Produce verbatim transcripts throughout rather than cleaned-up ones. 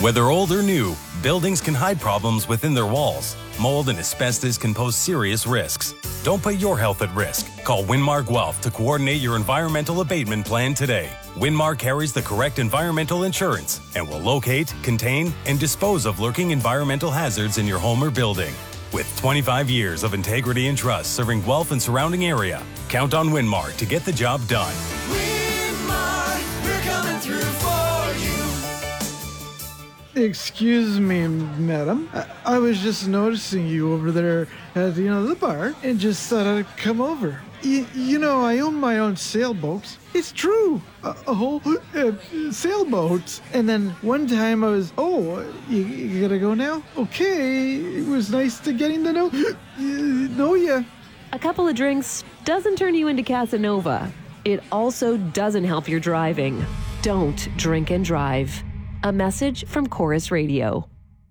Whether old or new, buildings can hide problems within their walls. Mold and asbestos can pose serious risks. Don't put your health at risk. Call Winmar Guelph to coordinate your environmental abatement plan today. Winmar carries the correct environmental insurance and will locate, contain, and dispose of lurking environmental hazards in your home or building. With twenty-five years of integrity and trust serving Guelph and surrounding area, count on Winmar to get the job done. Winmar, we're coming through for you. Excuse me, madam. I, I was just noticing you over there at you know the bar, and just thought I'd come over. Y- you know, I own my own sailboats. It's true, a, a whole uh, sailboats. And then one time I was, oh, you, you gotta go now? Okay, it was nice to getting to know uh, know ya. A couple of drinks doesn't turn you into Casanova. It also doesn't help your driving. Don't drink and drive. A message from Chorus Radio.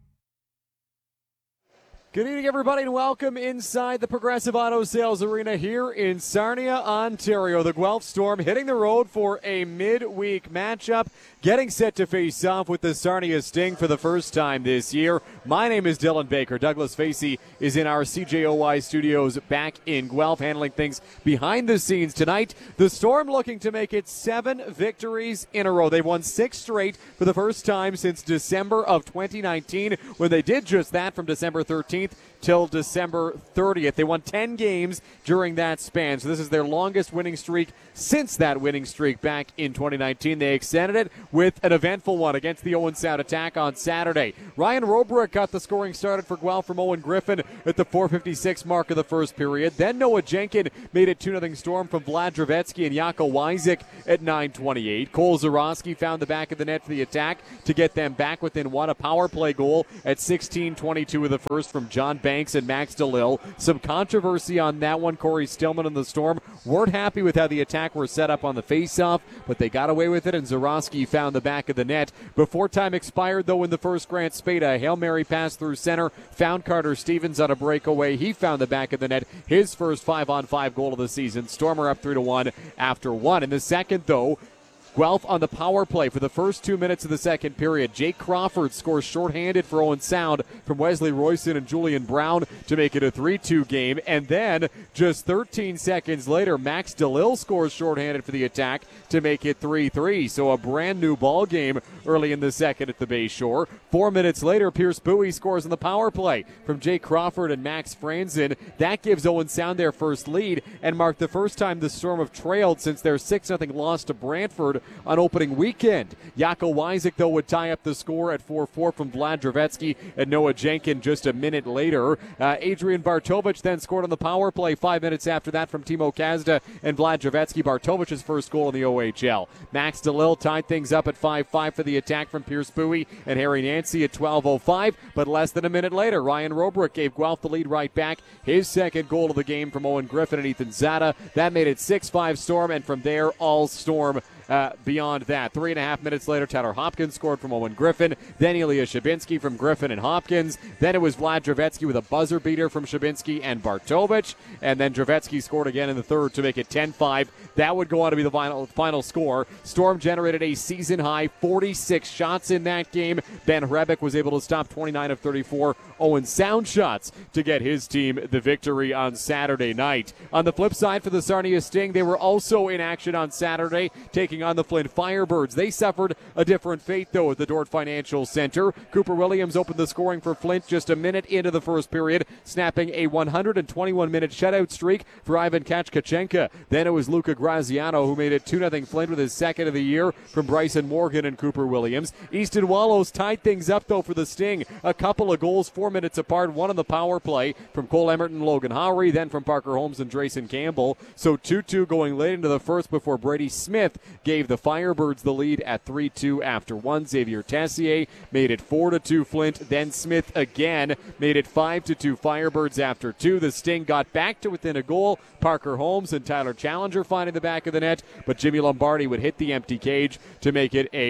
Good evening, everybody, and welcome inside the Progressive Auto Sales Arena here in Sarnia, Ontario. The Guelph Storm hitting the road for a midweek matchup, getting set to face off with the Sarnia Sting for the first time this year. My name is Dylan Baker. Douglas Facey is in our C J O Y studios back in Guelph, handling things behind the scenes tonight. The Storm looking to make it seven victories in a row. They've won six straight for the first time since December of twenty nineteen, when they did just that from December thirteenth till December thirtieth. They won ten games during that span, so this is their longest winning streak since that winning streak back in twenty nineteen. They extended it with an eventful one against the Owen Sound Attack on Saturday. Ryan Robrick got the scoring started for Guelph from Owen Griffin at the four fifty-six mark of the first period. Then Noah Jenkin made it two nothing Storm from Vlad Dravetsky and Jaco Wyzik at nine twenty-eight. Cole Zarowski found the back of the net for the Attack to get them back within one. A power play goal at sixteen twenty-two of the first from John Banks and Max DeLille. Some controversy on that one. Corey Stillman and the Storm weren't happy with how the Attack were set up on the faceoff, but they got away with it, and Zarowski found the back of the net. Before time expired, though, in the first, Grant Spada, a Hail Mary pass through center, found Carter Stevens on a breakaway. He found the back of the net, his first five-on-five goal of the season. Stormer up three to one after one. In the second, though, Guelph on the power play for the first two minutes of the second period. Jake Crawford scores shorthanded for Owen Sound from Wesley Royson and Julian Brown to make it a three two game. And then just thirteen seconds later, Max DeLille scores shorthanded for the Attack to make it three three. So a brand new ball game early in the second at the Bay Shore. Four minutes later, Pierce Bowie scores on the power play from Jake Crawford and Max Franzen. That gives Owen Sound their first lead and marked the first time the Storm have trailed since their six nothing loss to Brantford on opening weekend. Jaco Wyzik, though, would tie up the score at four four from Vlad Dravetsky and Noah Jenkin just a minute later. Uh, Adrian Bartovich then scored on the power play five minutes after that from Timo Kazda and Vlad Dravetsky. Bartovich's first goal in the O H L. Max DeLille tied things up at five five for the Attack from Pierce Bowie and Harry Nancy at twelve oh five, but less than a minute later, Ryan Robrick gave Guelph the lead right back. His second goal of the game from Owen Griffin and Ethan Zada. That made it six five Storm, and from there, all Storm. Uh, beyond that, three and a half minutes later, Tyler Hopkins scored from Owen Griffin. Then Ilya Shabinsky from Griffin and Hopkins. Then it was Vlad Dravetsky with a buzzer beater from Shabinsky and Bartovich. And then Dravetsky scored again in the third to make it ten five. That would go on to be the final, final score. Storm generated a season-high forty-six shots in that game. Ben Hrebeck was able to stop twenty-nine of thirty-four Owen Sound shots to get his team the victory on Saturday night. On the flip side for the Sarnia Sting, they were also in action on Saturday, taking on the Flint Firebirds. They suffered a different fate, though, at the Dort Financial Center. Cooper Williams opened the scoring for Flint just a minute into the first period, snapping a one hundred twenty-one minute shutout streak for Ivan Kachkachenka. Then it was Luca Graziano who made it two nothing Flint with his second of the year from Bryson Morgan and Cooper Williams. Easton Wallows tied things up, though, for the Sting. A couple of goals four minutes apart, one on the power play from Cole Emmerton and Logan Howery, then from Parker Holmes and Drayson Campbell. So two two going late into the first before Brady Smith gave the Firebirds the lead at three two after one. Xavier Tessier made it four to two Flint. Then Smith again made it five to two Firebirds after two. The Sting got back to within a goal. Parker Holmes and Tyler Challenger finding the back of the net, but Jimmy Lombardi would hit the empty cage to make it a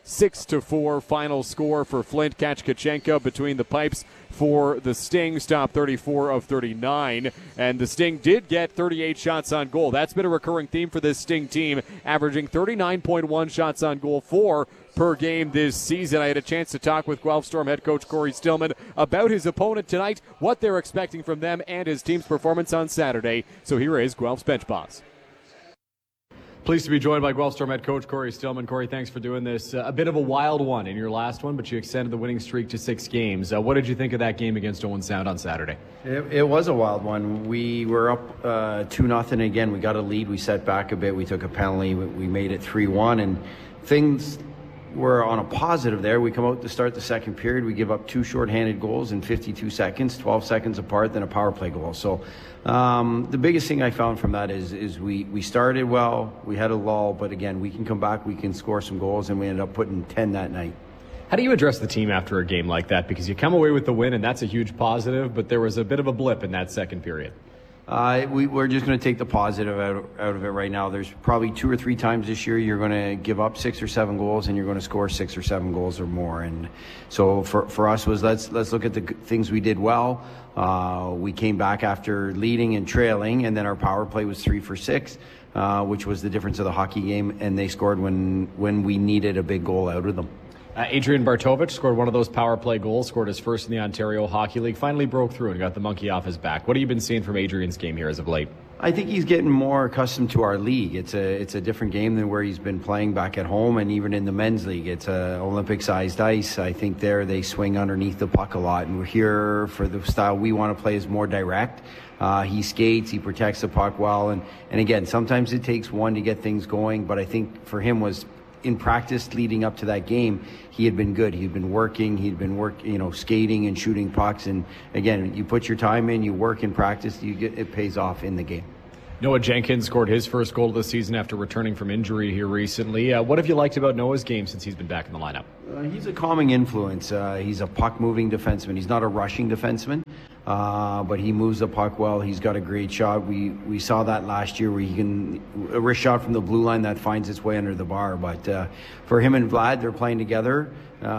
six to four final score for Flint. Kachkachenko between the pipes for the Sting, stopped thirty-four of thirty-nine, and the Sting did get thirty-eight shots on goal. That's been a recurring theme for this Sting team, averaging thirty-nine point one shots on goal for per game this season. I had a chance to talk with Guelph Storm head coach Corey Stillman about his opponent tonight, what they're expecting from them, and his team's performance on Saturday. So here is Guelph's bench boss. Pleased to be joined by Guelph Storm head coach Corey Stillman. Corey, thanks for doing this. Uh, a bit of a wild one in your last one, but you extended the winning streak to six games. Uh, what did you think of that game against Owen Sound on Saturday? It, it was a wild one. We were up uh, two nothing again. We got a lead. We set back a bit. We took a penalty. We, we made it three one, and things were on a positive there. We come out to start the second period. We give up two shorthanded goals in fifty-two seconds, twelve seconds apart, then a power play goal. So um, the biggest thing I found from that is is we, we started well, we had a lull, but again, we can come back, we can score some goals, and we ended up putting ten that night. How do you address the team after a game like that? Because you come away with the win, and that's a huge positive, but there was a bit of a blip in that second period. Uh, we, we're just going to take the positive out, out of it right now. There's probably two or three times this year you're going to give up six or seven goals and you're going to score six or seven goals or more. And so for, for us was let's let's look at the things we did well. Uh, we came back after leading and trailing, and then our power play was three for six, uh, which was the difference of the hockey game. And they scored when when we needed a big goal out of them. Uh, Adrian Bartovich scored one of those power play goals, scored his first in the Ontario Hockey League, finally broke through and got the monkey off his back. What have you been seeing from Adrian's game here as of late? I think he's getting more accustomed to our league. It's a it's a different game than where he's been playing back at home, and even in the men's league. It's a Olympic-sized ice. I think there they swing underneath the puck a lot, and we're here for the style we want to play is more direct. Uh, he skates, he protects the puck well, and, and again, sometimes it takes one to get things going, but I think for him was in practice leading up to that game, he had been good. He'd been working, he'd been work, you know, skating and shooting pucks. And again, you put your time in, you work in practice, you get it pays off in the game. Noah Jenkins scored his first goal of the season after returning from injury here recently. Uh, what have you liked about Noah's game since he's been back in the lineup? Uh, he's a calming influence. Uh, he's a puck-moving defenseman. He's not a rushing defenseman, uh, but he moves the puck well. He's got a great shot. We we saw that last year where he can a wrist shot from the blue line that finds its way under the bar. But uh, for him and Vlad, they're playing together,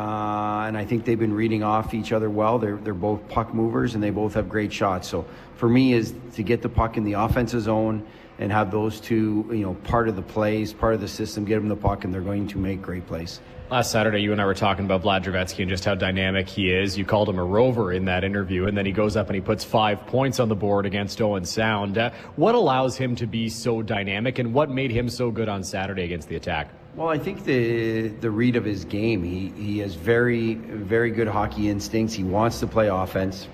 uh, and I think they've been reading off each other well. They're they're both puck movers, and they both have great shots. So for me, is to get the puck in the offensive zone and have those two, you know, part of the plays, part of the system, get them the puck, and they're going to make great plays. Last Saturday, you and I were talking about Vlad Drevetsky and just how dynamic he is. You called him a rover in that interview, and then he goes up and he puts five points on the board against Owen Sound. Uh, what allows him to be so dynamic, and what made him so good on Saturday against the Attack? Well, I think the the read of his game, he, he has very, very good hockey instincts. He wants to play offense.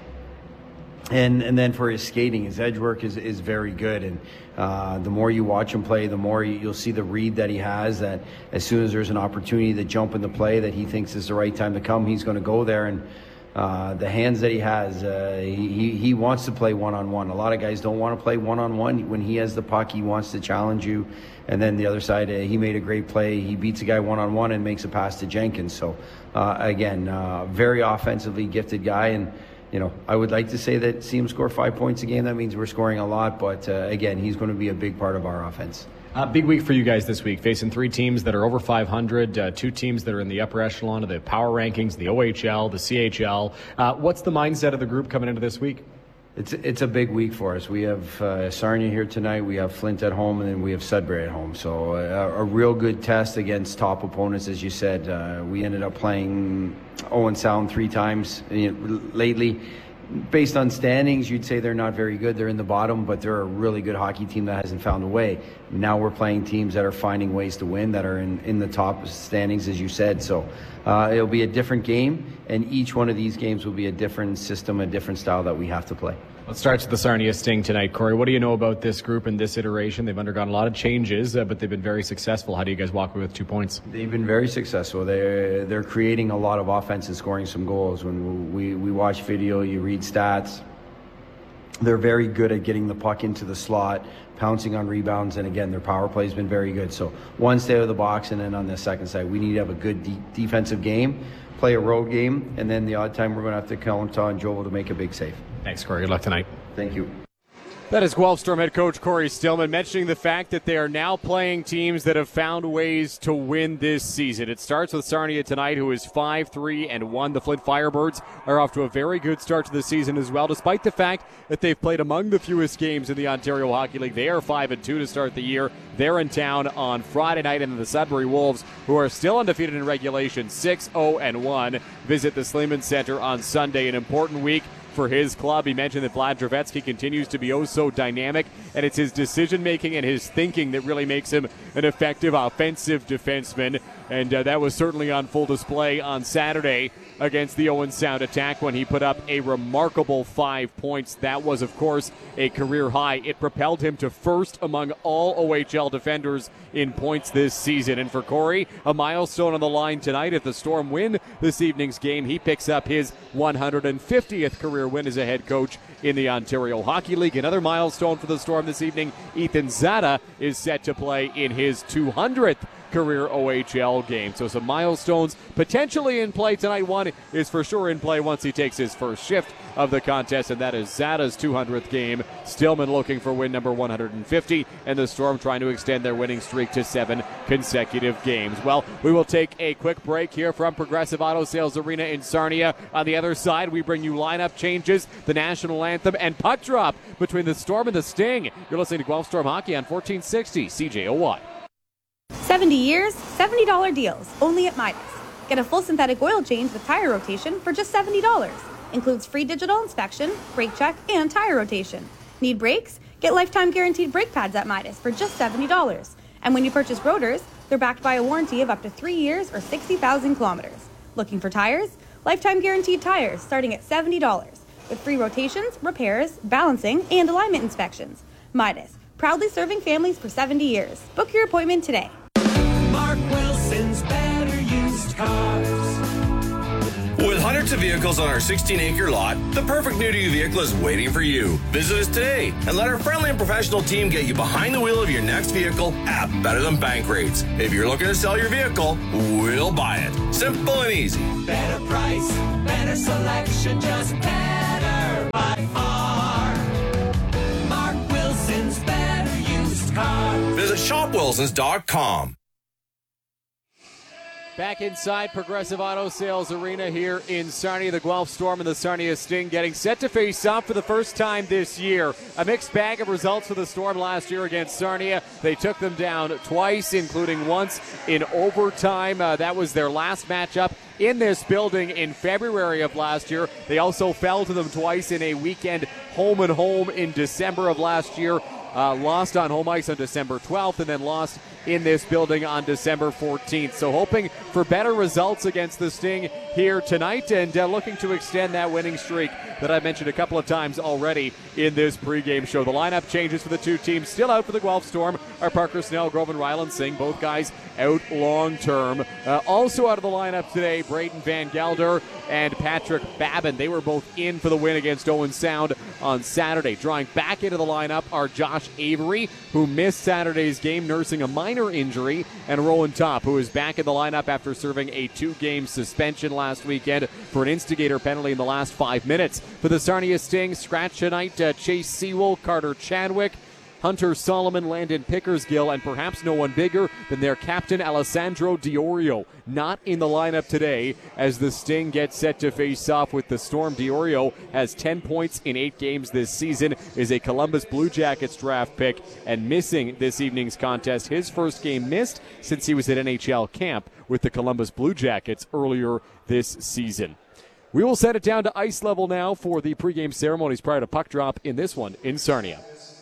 And and then for his skating, his edge work is, is very good. And uh, the more you watch him play, the more you, you'll see the read that he has, that as soon as there's an opportunity to jump in the play that he thinks is the right time to come, he's going to go there. And uh, the hands that he has, uh, he, he wants to play one-on-one. A lot of guys don't want to play one-on-one. When he has the puck, he wants to challenge you. And then the other side, uh, he made a great play. He beats a guy one-on-one and makes a pass to Jenkins. So, uh, again, uh, very offensively gifted guy. And you know, I would like to say that see him score five points a game. That means we're scoring a lot. But, uh, again, he's going to be a big part of our offense. Uh, big week for you guys this week, facing three teams that are over five hundred, uh, two teams that are in the upper echelon of the power rankings, the O H L, the C H L. Uh, what's the mindset of the group coming into this week? It's it's a big week for us. We have uh, Sarnia here tonight. We have Flint at home, and then we have Sudbury at home. So uh, a real good test against top opponents, as you said. Uh, we ended up playing Owen Sound three times you know, lately. Based on standings, you'd say they're not very good. They're in the bottom, but they're a really good hockey team that hasn't found a way. Now we're playing teams that are finding ways to win, that are in, in the top standings, as you said. So uh, it'll be a different game, and each one of these games will be a different system, a different style that we have to play. Let's start with the Sarnia Sting tonight. Corey, what do you know about this group and this iteration? They've undergone a lot of changes, uh, but they've been very successful. How do you guys walk away with two points? They've been very successful. They're, they're creating a lot of offense and scoring some goals. When we, we watch video, you read stats. They're very good at getting the puck into the slot, pouncing on rebounds, and again, their power play has been very good. So one, stay out of the box, and then on the second side, we need to have a good de- defensive game, play a road game, and then the odd time we're going to have to count on Joel to make a big save. Thanks, Corey. Good luck tonight. Thank you. That is Guelph Storm head coach Corey Stillman mentioning the fact that they are now playing teams that have found ways to win this season. It starts with Sarnia tonight, who is five three and one. The Flint Firebirds are off to a very good start to the season as well, despite the fact that they've played among the fewest games in the Ontario Hockey League. They are five and two to start the year. They're in town on Friday night, and the Sudbury Wolves, who are still undefeated in regulation, six oh and one, visit the Sleeman Center on Sunday. An important week for his club. He mentioned that Vlad Dravetsky continues to be oh so dynamic, and it's his decision-making and his thinking that really makes him an effective offensive defenseman, and uh, that was certainly on full display on Saturday against the Owen Sound attack when he put up a remarkable five points. That was, of course, a career high. It propelled him to first among all O H L defenders in points this season. And for Corey, a milestone on the line tonight. If the Storm win this evening's game, he picks up his one hundred fiftieth career win as a head coach in the Ontario Hockey League. Another milestone for the Storm this evening. Ethan Zada is set to play in his two hundredth career O H L game. So some milestones potentially in play tonight. One is for sure in play once he takes his first shift of the contest, and that is Zada's two hundredth game. Stillman looking for win number one hundred fifty, and the Storm trying to extend their winning streak to seven consecutive games. Well, we will take a quick break here from Progressive Auto Sales Arena in Sarnia. On the other side, we bring you lineup changes, the national anthem, and puck drop between the Storm and the Sting. You're listening to Guelph Storm Hockey on fourteen sixty C J O Y. seventy years, seventy dollars deals, only at Midas. Get a full synthetic oil change with tire rotation for just seventy dollars. Includes free digital inspection, brake check, and tire rotation. Need brakes? Get lifetime guaranteed brake pads at Midas for just seventy dollars. And when you purchase rotors, they're backed by a warranty of up to three years or sixty thousand kilometers. Looking for tires? Lifetime guaranteed tires starting at seventy dollars. With free rotations, repairs, balancing, and alignment inspections. Midas, proudly serving families for seventy years. Book your appointment today. Mark Wilson's Better Used Cars. With hundreds of vehicles on our sixteen acre lot, the perfect new to you vehicle is waiting for you. Visit us today and let our friendly and professional team get you behind the wheel of your next vehicle at better than bank rates. If you're looking to sell your vehicle, we'll buy it. Simple and easy. Better price, better selection, just better by far. Mark Wilson's Better Used Cars. Visit shop wilsons dot com. Back inside Progressive Auto Sales Arena here in Sarnia, the Guelph Storm and the Sarnia Sting getting set to face off for the first time this year. A mixed bag of results for the Storm last year against Sarnia. They took them down twice, including once in overtime. Uh, that was their last matchup in this building in February of last year. They also fell to them twice in a weekend home and home in December of last year. Uh, lost on home ice on December twelfth and then lost in this building on December fourteenth. So hoping for better results against the Sting here tonight and uh, looking to extend that winning streak that I mentioned a couple of times already in this pregame show. The lineup changes for the two teams. Still out for the Guelph Storm are Parker Snell, Grove, and Ryland Singh. Both guys out long term. Uh, also out of the lineup today, Braden Van Gelder and Patrick Babin. They were both in for the win against Owen Sound on Saturday. Drawing back into the lineup are Josh Avery, who missed Saturday's game nursing a minor injury, and Roland Top, who is back in the lineup after serving a two-game suspension last weekend for an instigator penalty in the last five minutes. For the Sarnia Sting, scratch tonight, uh, Chase Sewell, Carter Chadwick, Hunter Solomon, Landon Pickersgill, and perhaps no one bigger than their captain Alessandro Diorio. Not in the lineup today as the Sting gets set to face off with the Storm. Diorio has ten points in eight games this season, is a Columbus Blue Jackets draft pick, and missing this evening's contest. His first game missed since he was at N H L camp with the Columbus Blue Jackets earlier this season. We will set it down to ice level now for the pregame ceremonies prior to puck drop in this one in Sarnia.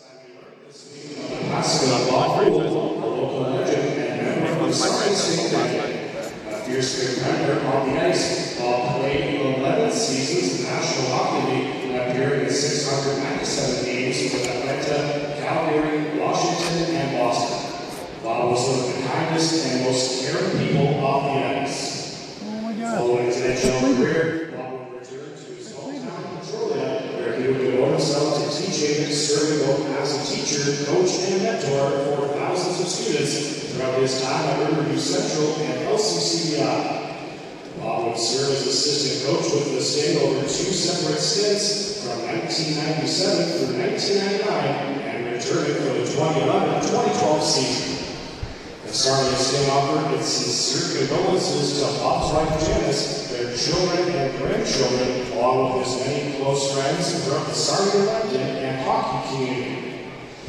Basketball, a local legend and member of the Sarnia Sting family. A fierce competitor on the ice, while playing the eleventh seasons of the National Hockey League, appearing in six hundred ninety-seven games with Atlanta, Calgary, Washington, and Boston. Bob was one of the kindest and most caring people off the ice. Oh my God. Following his N H L career, Bob would return to his hometown, Petrolia, where he would devote himself to teaching, serving both as a teacher, coach, and mentor for thousands of students throughout his time at Riverview Central and L C C B I. Bob would serve as assistant coach with the Sting over two separate stints, from nineteen ninety-seven through nineteen ninety-nine and returned it for the twenty eleven twenty twelve season. The Sarnia Sting offered its sincere condolences to Bob's wife Janice, their children and grandchildren, along with his many close friends throughout the Sarnia London and hockey community.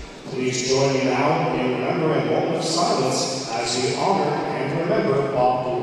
Please join me now in remembering a moment of silence as we honor and remember Bob